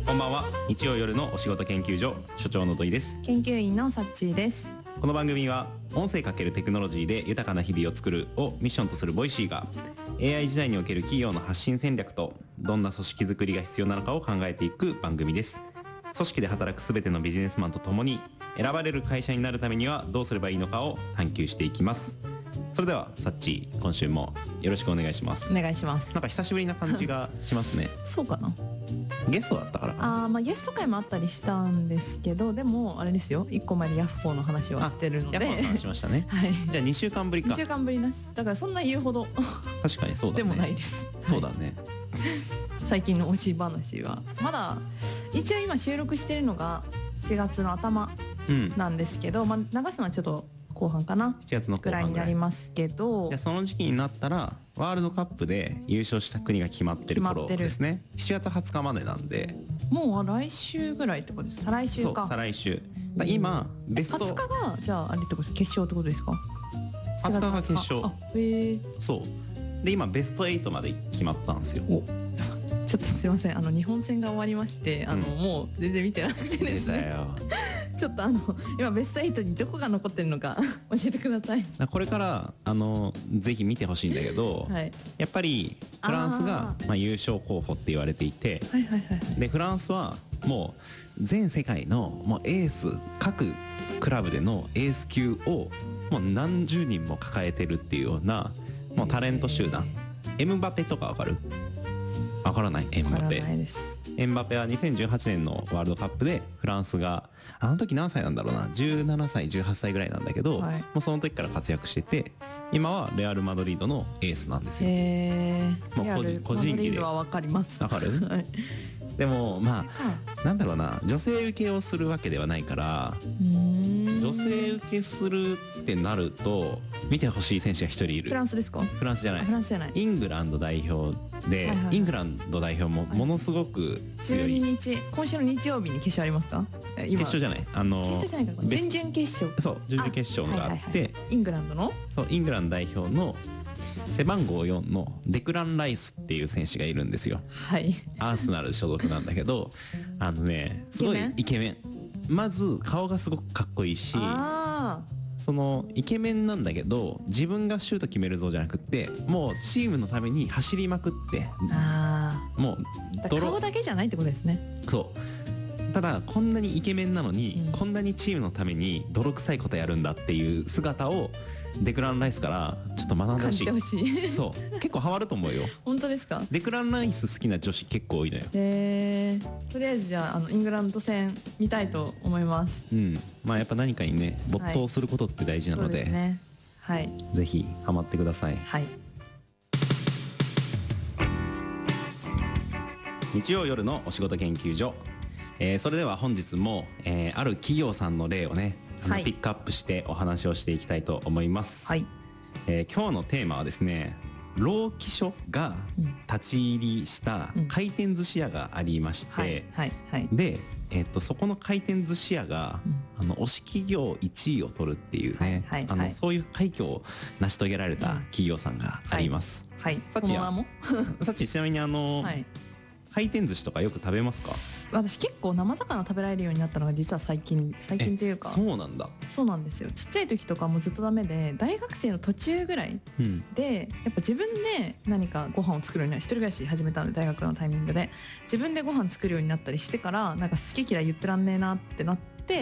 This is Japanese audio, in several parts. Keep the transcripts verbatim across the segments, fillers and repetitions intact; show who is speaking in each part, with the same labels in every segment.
Speaker 1: こんばんは。日曜夜のお仕事研究所所長の土井です。
Speaker 2: 研究員のサッチーです。
Speaker 1: この番組は音声×テクノロジーで豊かな日々を作るをミッションとするボイシーが エーアイ 時代における企業の発信戦略とどんな組織づくりが必要なのかを考えていく番組です。組織で働くすべてのビジネスマンとともに選ばれる会社になるためにはどうすればいいのかを探求していきます。それではサッチー、今週もよろしくお願いします。
Speaker 2: お願いします。
Speaker 1: なんか久しぶりな感じがしますね
Speaker 2: そうかな。
Speaker 1: ゲストだったからかな。
Speaker 2: あー、まあゲスト会もあったりしたんですけど、でもあれですよ、いっこまえでヤッホーの話はしてるので、
Speaker 1: ヤッホーの話しましたね
Speaker 2: はい、
Speaker 1: じゃあにしゅうかんぶりか。
Speaker 2: にしゅうかんぶりなしだからそんな言うほど
Speaker 1: 確かにそうだね。
Speaker 2: でもないです。
Speaker 1: そうだね、
Speaker 2: はい、最近の推し話はまだ一応今収録してるのがしちがつの頭なんですけど、うん、まあ、流すのはちょっと後半かな、
Speaker 1: しちがつの後半ぐらい
Speaker 2: になりますけど、
Speaker 1: じゃあその時期になったらワールドカップで優勝した国が決まってる頃ですね。しちがつはつかまでなんで、
Speaker 2: もう来週ぐらいってことです。再来週か。
Speaker 1: そう、再来週だ。今ベスト
Speaker 2: はつかがじゃああれってことです。決勝ってことですか。
Speaker 1: はつかが決勝。
Speaker 2: あ、へえ。
Speaker 1: そうで、今ベストはちまで決まったんですよ。お
Speaker 2: ちょっとすいません、あの日本戦が終わりまして、あの、うん、もう全然見てなくてですね。ちょっとあの今ベストはちにどこが残ってるのか教えてください。
Speaker 1: これからあのぜひ見てほしいんだけど、はい、やっぱりフランスがまあ優勝候補って言われていて、はいはいはいはい、でフランスはもう全世界のもうエース、各クラブでのエース級をもう何十人も抱えてるっていうようなもうタレント集団。エムバペとかわかる？わからない。エムバペ。わからないです。エムバペはにせんじゅうはちねんのワールドカップでフランスがあの時何歳なんだろうな、じゅうななさいじゅうはっさいぐらいなんだけど、はい、もうその時から活躍してて、今はレアル・マドリードのエースなんですよ。
Speaker 2: へー、
Speaker 1: もう個人個人技で。
Speaker 2: は分かります。
Speaker 1: 分かる？はい、でもまあなんだろうな、女性受けをするわけではないから、女性受けするってなると見てほしい選手が一人いる。
Speaker 2: フランスですか？
Speaker 1: フランスじゃない。
Speaker 2: フランスじゃない。
Speaker 1: イングランド代表で、はいはい、イングランド代表もものすごく強い。
Speaker 2: じゅうににち、今週の日曜日に決勝ありますか？
Speaker 1: 決勝じゃない。あの
Speaker 2: 決勝じゃないか。準々決勝。
Speaker 1: そう、準々決勝があって、はいはいはい、
Speaker 2: イングランドの？
Speaker 1: そう、イングランド代表の背番号よんのデクラン・ライスっていう選手がいるんですよ。
Speaker 2: はい。
Speaker 1: アーセナル所属なんだけど、あのね、すごいイケメン。まず顔がすごくかっこいいし、あ、そのイケメンなんだけど自分がシュート決めるぞじゃなくって、もうチームのために走りまくって、あ、もう
Speaker 2: 顔だけじゃないってことですね。
Speaker 1: そう。ただこんなにイケメンなのに、うん、こんなにチームのために泥臭いことやるんだっていう姿をデクラン・ライスからちょっと学んでほしい。
Speaker 2: 感じてほしい。
Speaker 1: そう結構ハマると思うよ。本
Speaker 2: 当ですか？
Speaker 1: デクラン・ライス好きな女子結構多いのよ。
Speaker 2: へー、とりあえずじゃあ、あのイングランド戦見たいと思います。
Speaker 1: うん、まあやっぱ何かにね没頭することって大事なので、はい、そうですね、はい、ぜひハマってください。はい。日曜夜のお仕事研究所、えー、それでは本日も、えー、ある企業さんの例をね、あの、はい、ピックアップしてお話をしていきたいと思います。はい。えー、今日のテーマはですね、労基署が立ち入りした回転寿司屋がありまして、うん、はいはいはい、で、えー、とそこの回転寿司屋が、うん、あの推し企業いちいを取るっていうね、はいはいはい、あのそういう快挙を成し遂げられた企業さんがあります。うん、はい、はい、さっちは、その名もさっちちなみにあの、はい、回転寿司とかよく食べますか？
Speaker 2: 私結構生魚食べられるようになったのが実は最近最近っていうか、
Speaker 1: そうなんだ。
Speaker 2: そうなんですよ。ちっちゃい時とかもずっとダメで、大学生の途中ぐらいで、うん、やっぱ自分で何かご飯を作るようになる、一人暮らし始めたので大学のタイミングで自分でご飯作るようになったりしてから、なんか好き嫌い言ってらんねえなってなって、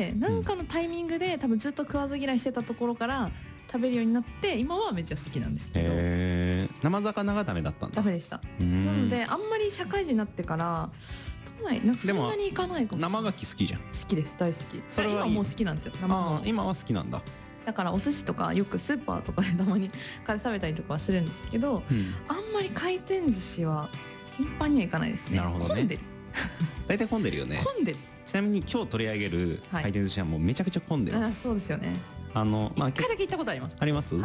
Speaker 2: なんかのタイミングで多分ずっと食わず嫌いしてたところから食べるようになって、今はめっちゃ好きなんですけど、
Speaker 1: えー、生魚がダメだったんだ。
Speaker 2: ダメでした。なのであんまり社会人になってからない、なんかそんなに行かないかもしれない。
Speaker 1: 生牡蠣好きじゃん。
Speaker 2: 好きです、大好き。それはいい。今もう好きなんですよ。生
Speaker 1: あ今は好きなんだ。
Speaker 2: だからお寿司とかよくスーパーとかでたまに買って食べたりとかはするんですけど、うん、あんまり回転寿司は頻繁には行かないですね。
Speaker 1: なるほどね。
Speaker 2: 混んでる。
Speaker 1: 大体混んでるよね。
Speaker 2: 混んでる。
Speaker 1: ちなみに今日取り上げる回転寿司はもうめちゃくちゃ混んでます。
Speaker 2: はい、あ、そうですよね。
Speaker 1: あの、
Speaker 2: まあ、一回だけ行ったことあります。
Speaker 1: あります？
Speaker 2: はい。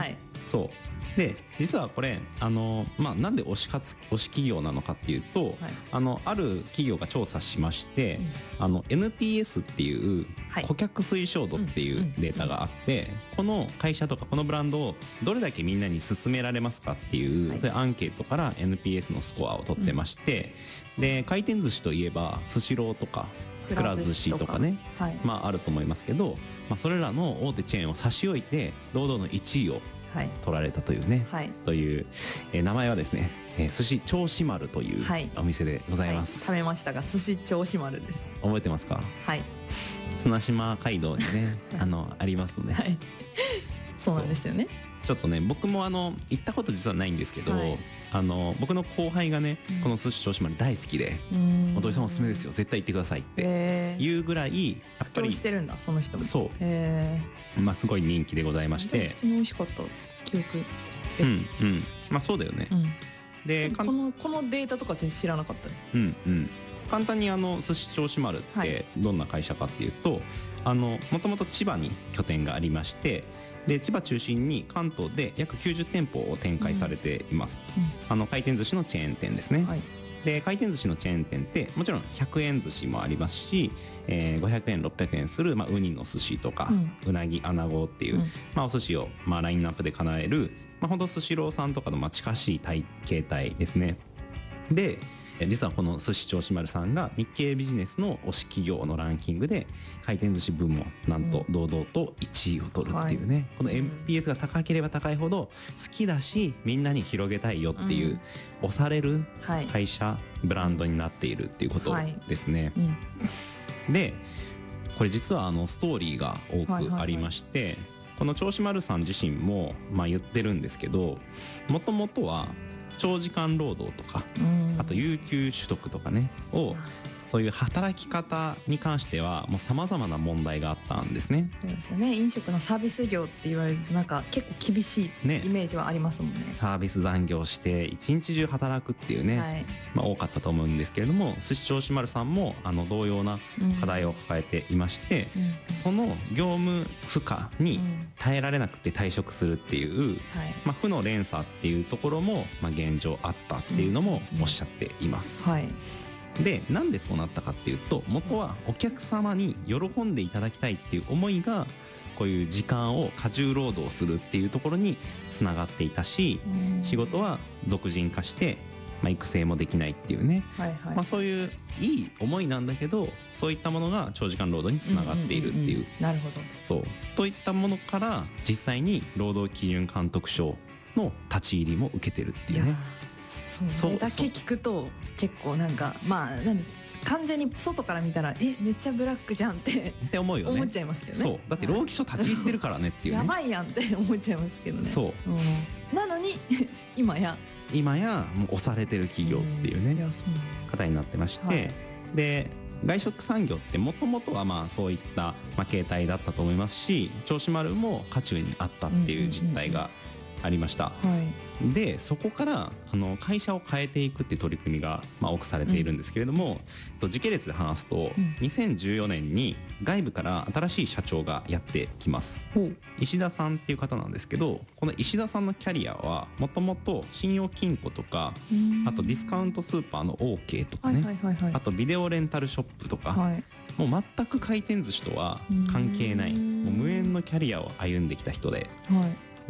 Speaker 1: そうで実はこれあの、まあ、なんで推し活推し企業なのかっていうと、はい、あのある企業が調査しまして、うん、あの エヌピーエス っていう顧客推奨度っていうデータがあって、この会社とかこのブランドをどれだけみんなに勧められますかっていう、はい、そういうアンケートから エヌピーエス のスコアを取ってまして、うん、で回転寿司といえばスシローとかくら寿司とかね、はい、まああると思いますけど、まあ、それらの大手チェーンを差し置いて堂々のいちいを取られたというね、はい、という、えー、名前はですね、えー、寿司銚子丸というお店でございます、
Speaker 2: はいはい、食べましたが寿司銚子丸です。
Speaker 1: 覚えてますか？はい、綱島街道にねあのありますので、はい、
Speaker 2: そうなんですよね。
Speaker 1: ちょっとね僕もあの行ったこと実はないんですけど、はい、あの僕の後輩がね、うん、この寿司銚子丸大好きで「おとりさんおすすめですよ絶対行ってください」っていうぐらいやっぱり
Speaker 2: してるんだその人も。
Speaker 1: そう、へー、まあ、すごい人気でございまして、
Speaker 2: 私も美味しかった記憶です。
Speaker 1: うんうん、まあそうだよね、うん、で
Speaker 2: このこのデータとか全然知らなかったです。
Speaker 1: うんうん、簡単にあの寿司銚子丸ってどんな会社かっていうと、はい、あのもともと千葉に拠点がありまして、で千葉中心に関東で約きゅうじゅうてんぽを展開されています、うんうん、あの回転寿司のチェーン店ですね、はい、で回転寿司のチェーン店ってもちろんひゃくえん寿司もありますし、えー、ごひゃくえんろっぴゃくえんする、まあ、ウニの寿司とか、うん、うなぎアナゴっていう、うん、まあ、お寿司を、まあ、ラインナップで叶える、まあ、ほんとスシローさんとかのまあ近しい体形態ですね。で実はこの寿司銚子丸さんが日経ビジネスの推し企業のランキングで回転寿司部門なんと堂々といちいを取るっていうね、うん、この エヌピーエス が高ければ高いほど好きだしみんなに広げたいよっていう、うん、推される会社、はい、ブランドになっているっていうことですね、はい、うん、でこれ実はあのストーリーが多くありまして、はいはいはい、この銚子丸さん自身もまあ言ってるんですけど、もともとは長時間労働とか、あと有給取得とかねをそういう働き方に関してはもうさまざまな問題があったんですね。
Speaker 2: そうですよね。飲食のサービス業って言われるとなんか結構厳しいイメージはありますもんね。ね、
Speaker 1: サービス残業して一日中働くっていうね、はい、まあ、多かったと思うんですけれども、寿司銚子丸さんもあの同様な課題を抱えていまして、うん、その業務負荷に耐えられなくて退職するっていう、うん、まあ、負の連鎖っていうところもまあ現状あったっていうのもおっしゃっています。うんうん、はい。でなんでそうなったかっていうと、元はお客様に喜んでいただきたいっていう思いがこういう時間を過重労働するっていうところにつながっていたし、仕事は俗人化して、まあ、育成もできないっていうね、はいはい、まあ、そういういい思いなんだけどそういったものが長時間労働につながっているっていう、
Speaker 2: なるほど、
Speaker 1: そうといったものから実際に労働基準監督署の立ち入りも受けてるっていうね。
Speaker 2: それだけ聞くと結構なんかまあなんです完全に外から見たらえめっちゃブラックじゃんって
Speaker 1: って思うよね。
Speaker 2: 思っちゃいますけどね。
Speaker 1: そうだって労基署立ち入ってるからねっていうね
Speaker 2: やばいやんって思っちゃいますけどね。
Speaker 1: そう、
Speaker 2: うん、なのに今や
Speaker 1: 今やもう押されてる企業っていうね、うん、方になってまして、はい、で外食産業ってもともとはまあそういった、まあ、形態だったと思いますし、銚子丸も渦中にあったっていう実態がありました、うんうんうんうん、はい、でそこからあの会社を変えていくっていう取り組みが、まあ、多くされているんですけれども、うん、時系列で話すと、うん、にせんじゅうよねんに外部から新しい社長がやってきます、うん、石田さんっていう方なんですけど、この石田さんのキャリアはもともと信用金庫とか、あとディスカウントスーパーの OK とかね、はいはいはいはい、あとビデオレンタルショップとか、はい、もう全く回転寿司とは関係ない、もう無縁のキャリアを歩んできた人で、はい、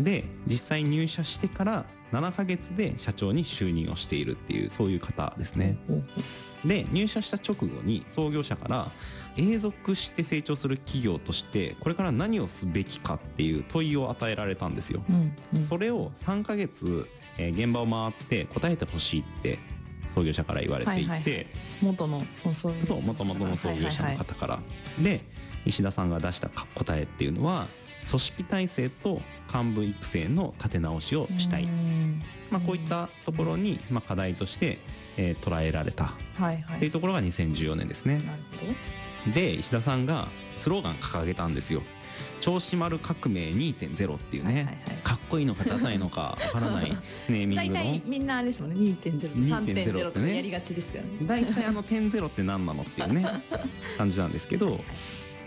Speaker 1: で実際入社してからななかげつで社長に就任をしているっていうそういう方ですね。で入社した直後に創業者から永続して成長する企業としてこれから何をすべきかっていう問いを与えられたんですよ、うんうん、それをさんかげつ、えー、現場を回って答えてほしいって創業者から言われていて、はいはい、
Speaker 2: 元のその創業者
Speaker 1: そう元々の創業者の方から、はいはいはい、で石田さんが出した答えっていうのは組織体制と幹部育成の立て直しをしたい、まあ、こういったところに、まあ、課題として、えー、捉えられたっていうところがにせんじゅうよねんですね。なるほど。で石田さんがスローガン掲げたんですよ。銚子丸革命 にてんゼロ っていうね、はいはいはい、かっこいいのかダサいのかわからないネーミングの
Speaker 2: 大体みんなあれですもんね にてんゼロ と さんてんゼロ とかやりがちですからね。
Speaker 1: 大体あの点ゼロって何なのっていうね感じなんですけど、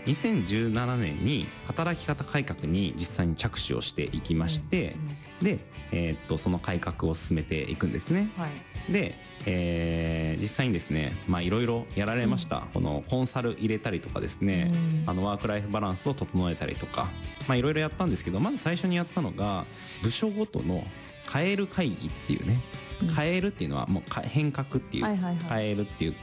Speaker 1: にせんじゅうななねんに働き方改革に実際に着手をしていきまして、うんうん、で、えー、っとその改革を進めていくんですね、はい、で、えー、実際にですねまあいろいろやられました、うん、このコンサル入れたりとかですね、うん、あのワークライフバランスを整えたりとかまあいろいろやったんですけど、まず最初にやったのが部署ごとの変える会議っていうね、変えるっていうのはもう変革っていう、はいはいはい、変えるっていう